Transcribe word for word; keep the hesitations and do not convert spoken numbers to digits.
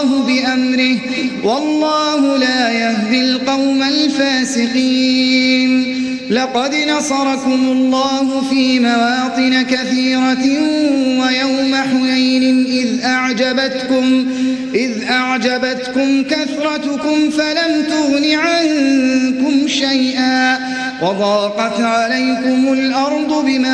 بأمره والله لا يهدي القوم الفاسقين. لقد نصركم الله في مواطن كثيرة ويوم حنين إذ أعجبتكم إذ أعجبتكم كثرتكم فلم تغن عنكم شيئا وضاقت عليكم الأرض بما